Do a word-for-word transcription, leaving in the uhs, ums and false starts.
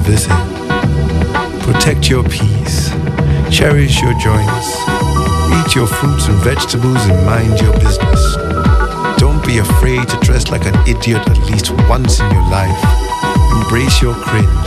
visit. Protect your peace. Cherish your joints. Eat your fruits and vegetables and mind your business. Don't be afraid to dress like an idiot at least once in your life. Embrace your cringe.